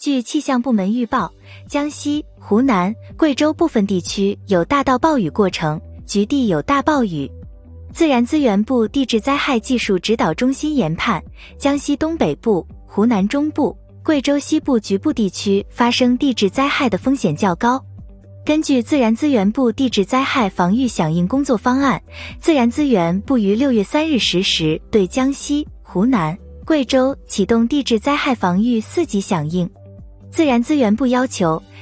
据气象部门预报，江西、湖南、贵州部分地区有大到暴雨过程，局地有大暴雨。自然资源部地质灾害技术指导中心研判，江西东北部、湖南中部、贵州西部局部地区发生地质灾害的风险较高。根据自然资源部地质灾害防御响应工作方案，自然资源部于6月3日10时对江西、湖南、贵州启动地质灾害防御4级响应。自然资源部要求